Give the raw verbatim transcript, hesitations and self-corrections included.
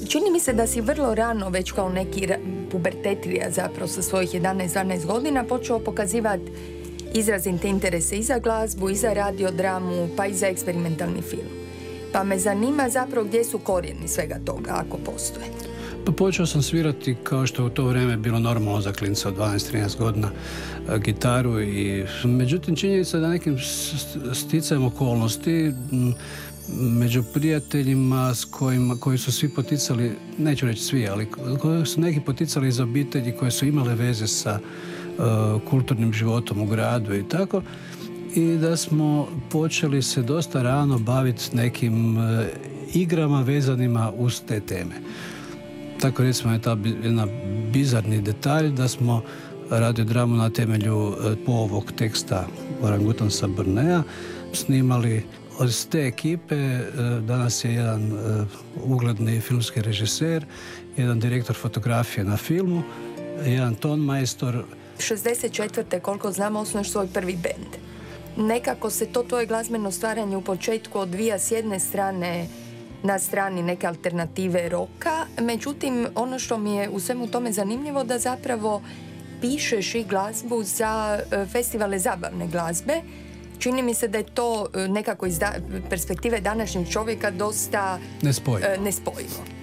čini mi se da si vrlo rano, već kao neki ra- pubertetrija zapravo sa svojih jedanaest dvanaest godina, počeo pokazivati izrazite interese i za glazbu, i za radiodramu, pa i za eksperimentalni film. Pa me zanima zapravo gdje su korijeni svega toga, ako postoje. Pa počeo sam svirati, kao što u to vrijeme bilo normalno za klinca od dvanaest trinaest godina, gitaru. I međutim, činjenica je da nekim sticajem okolnosti među prijateljima s kojima, koji su svi poticali, neću reći svi, ali koji su neki poticali iz obitelji koje su imale veze sa uh, kulturnim životom u gradu i tako, i da smo počeli se dosta rano baviti nekim uh, igrama vezanima uz te teme. Tako recimo je ta jedna bizarni detalj da smo radiodramu na temelju uh, ovog teksta Orangutansa Burnea snimali. Od te ekipe danas je jedan ugledni filmski režiser, jedan direktor fotografije na filmu, jedan tonmajstor. šezdeset četvrte koliko znam, osnuješ svoj prvi bend. Nekako se to tvoje glazbeno stvaranje u početku odvija s jedne strane na strani neke alternative roka, međutim ono što mi je u svemu tome zanimljivo da zapravo pišeš i glazbu za festivale zabavne glazbe. Čini mi se da je to nekako iz da- perspektive današnjeg čovjeka dosta Nespojivo. nespojivo.